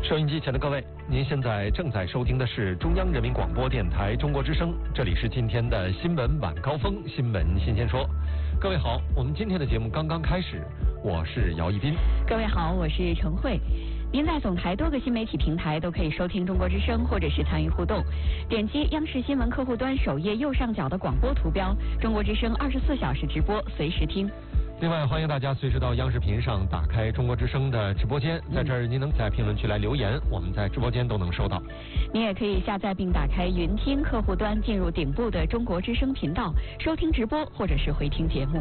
收音机前的各位，您现在正在收听的是中央人民广播电台中国之声，这里是今天的新闻晚高峰，新闻新鲜说。各位好，我们今天的节目刚刚开始，我是姚一斌。 各位好，我是陈慧。您在总台多个新媒体平台都可以收听中国之声，或者是参与互动。点击央视新闻客户端首页右上角的广播图标，中国之声24小时直播，随时听。 另外，欢迎大家随时到央视频上打开中国之声的直播间，在这儿您能在评论区来留言，我们在直播间都能收到。 您也可以下载并打开云听客户端，进入顶部的中国之声频道，收听直播或者是回听节目。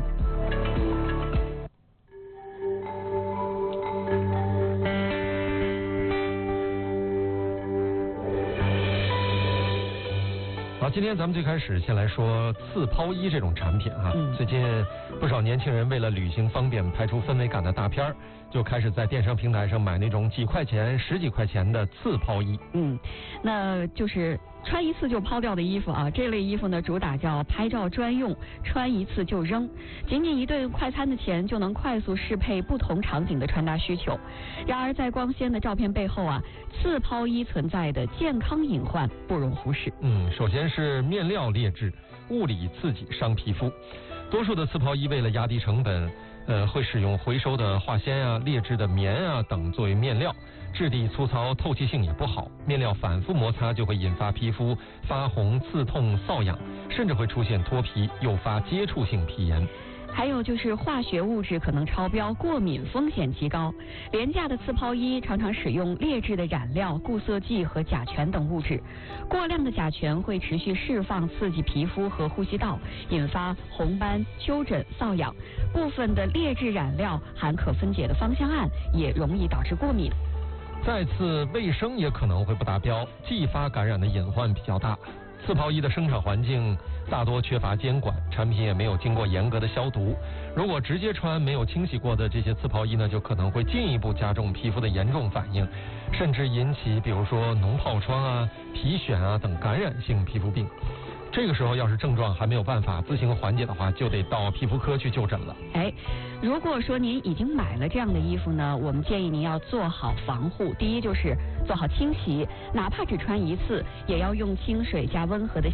好，今天咱们最开始先来说次抛衣这种产品哈。最近不少年轻人为了旅行方便、拍出氛围感的大片儿，就开始在电商平台上买那种几块钱、十几块钱的次抛衣。 那就是穿一次就抛掉的衣服啊。这类衣服呢，主打叫拍照专用，穿一次就扔，仅仅一顿快餐的钱就能快速适配不同场景的穿搭需求。然而在光鲜的照片背后啊，次抛衣存在的健康隐患不容忽视。 首先是面料劣质，物理刺激伤皮肤。多数的次抛衣为了压低成本，会使用回收的化纤啊、劣质的棉啊等作为面料，质地粗糙，透气性也不好，面料反复摩擦就会引发皮肤发红、刺痛、瘙痒，甚至会出现脱皮，诱发接触性皮炎。 还有就是化学物质可能超标，过敏风险极高。廉价的次抛衣常常使用劣质的染料、固色剂和甲醛等物质，过量的甲醛会持续释放，刺激皮肤和呼吸道，引发红斑、丘疹、瘙痒。部分的劣质染料含可分解的芳香胺，也容易导致过敏。 再次，卫生也可能会不达标，继发感染的隐患比较大。次抛衣的生产环境大多缺乏监管，产品也没有经过严格的消毒。如果直接穿没有清洗过的这些次抛衣呢，就可能会进一步加重皮肤的严重反应，甚至引起比如说脓疱疮啊、皮癣啊等感染性皮肤病。这个时候要是症状还没有办法自行缓解的话，就得到皮肤科去就诊了。 如果说您已经买了这样的衣服呢，我们建议您要做好防护。第一就是做好清洗，哪怕只穿一次，也要用清水加温和的